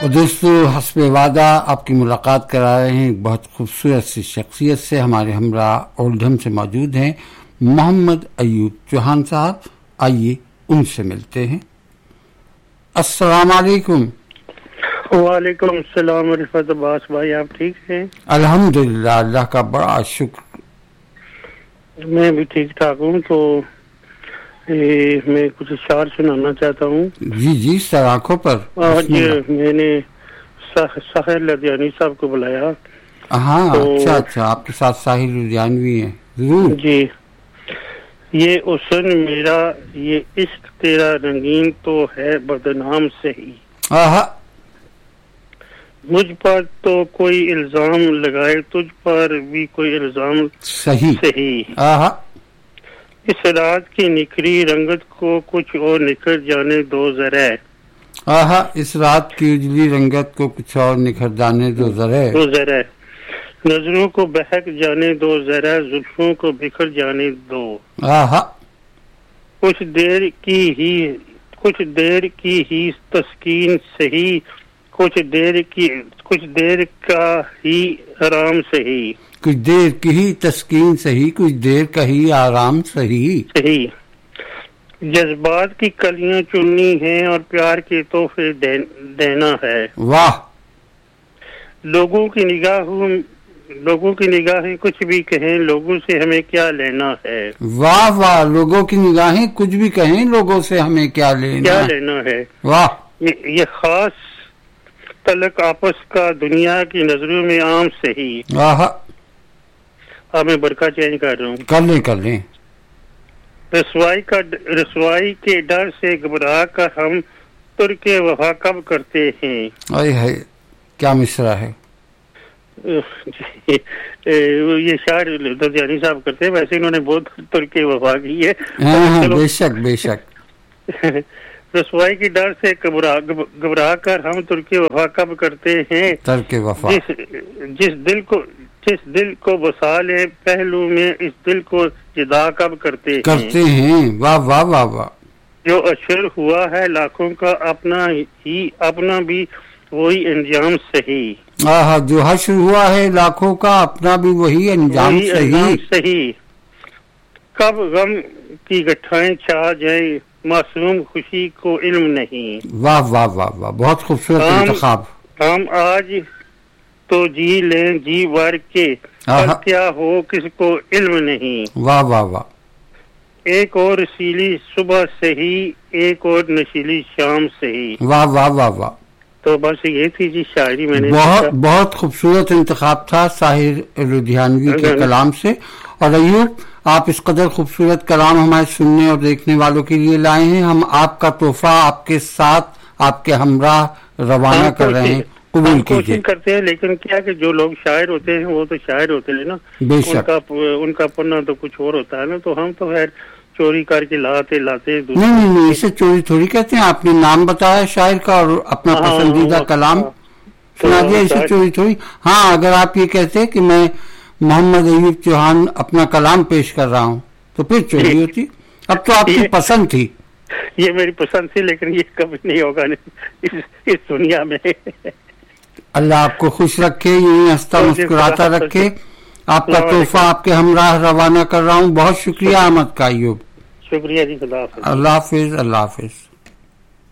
اور دوستو حسب وعدہ آپ کی ملاقات کرا رہے ہیں ایک بہت خوبصورت سی شخصیت سے. ہمارے ہمراہ اولڈھم سے موجود ہیں محمد ایوب چوہان صاحب. آئیے ان سے ملتے ہیں. السلام علیکم. وعلیکم السلام رفعت عباس بھائی، آپ ٹھیک ہیں؟ الحمدللہ، اللہ کا بڑا شکر. میں بھی ٹھیک ٹھاک ہوں. تو میں کچھ اشعار سنانا چاہتا ہوں. جی سر، آنکھوں پر. آج میں نے ساحر لدھیانوی صاحب کو بلایا. ہاں اچھا، آپ کے ساتھ ساحر لدھیانوی ہیں. ضرور جی. یہ حسن میرا، یہ عشق تیرا رنگین تو ہے بدنام سہی. مجھ پر تو کوئی الزام لگائے، تجھ پر بھی کوئی الزام صحیح. اس رات کی نکھری رنگت کو کچھ اور نکھر جانے دو ذرا. اس رات کی اجلی رنگت کو کچھ اور نکھر جانے دو ذرا. نظروں کو بہک جانے دو ذرا، زلفوں کو بکھر جانے دو. کچھ دیر کی ہی تسکین سہی، کچھ دیر کا ہی آرام سہی. کچھ دیر کی ہی تسکین سہی، کچھ دیر کا ہی آرام صحیح. جذبات کی کلیاں چننی ہیں اور پیار کے تحفے دینا ہے. واہ. لوگوں کی نگاہیں کچھ بھی کہیں، لوگوں سے ہمیں کیا لینا ہے. واہ. لوگوں کی نگاہیں کچھ بھی کہیں، لوگوں سے ہمیں کیا لینا ہے. واہ. یہ خاص تلق آپس کا دنیا کی نظروں میں عام صحیح. اب میں برقع چینج کر رہا ہوں. کر لیں. رسوائی کے ڈر سے گھبرا کر ہم ترک وفا کب کرتے ہیں. کیا مصرع ہے. یہ شاعر لدھیانوی صاحب کرتے ہیں، ویسے انہوں نے بہت ترک وفا کی ہے. بے شک. رسوائی کی ڈر سے گھبرا کر ہم ترک وفا کب کرتے ہیں. ترک وفا. جس دل کو بسا لے پہلو میں، اس دل کو جدا کب کرتے ہیں. واہ. جو اشر ہوا ہے لاکھوں کا، اپنا بھی وہی انجام صحیح. جو حشر ہوا ہے لاکھوں کا، اپنا بھی وہی انجام صحیح. کب غم کی گٹھائیں چھا جائیں، معصوم خوشی کو علم نہیں. واہ. بہت خوبصورت انتخاب. ہم آج تو جی لیں جی بھر کے، کیا ہو کس کو علم نہیں. واہ. ایک اور رسیلی صبح صحیح، ایک اور نشیلی شام صحیح. واہ. تو بس یہ تھی جی شاعری. میں نے بہت خوبصورت انتخاب تھا ساحر لدھیانوی کے کلام سے. اور ایوب، آپ اس قدر خوبصورت کلام ہمارے سننے اور دیکھنے والوں کے لیے لائے ہیں. ہم آپ کا تحفہ آپ کے ساتھ، آپ کے ہمراہ روانہ کر رہے ہیں. قبول کوشش کرتے ہیں، لیکن کیا کہ جو لوگ شاعر ہوتے ہیں وہ تو شاعر ہوتے ہیں نا. بے شک. ان کا پڑھنا تو کچھ اور ہوتا ہے نا. تو ہم تو خیر چوری کر کے لاتے نہیں، اسے چوری تھوڑی کہتے ہیں. آپ نے نام بتایا شاعر کا اور اپنا پسندیدہ کلام سنا دیا، اسے چوری تھوڑی. ہاں، اگر آپ یہ کہتے کہ میں محمد ایوب چوہان اپنا کلام پیش کر رہا ہوں تو پھر چوری ہوتی. اب تو آپ کی پسند تھی. یہ میری پسند تھی، لیکن یہ کبھی نہیں ہوگا اس دنیا میں. اللہ آپ کو خوش رکھے، یوں ہنستا مسکراتا رکھے. آپ کا تحفہ آپ کے ہمراہ روانہ کر رہا ہوں. بہت شکریہ احمد کا. ایوب شکریہ جی. خدا حافظ. اللہ حافظ.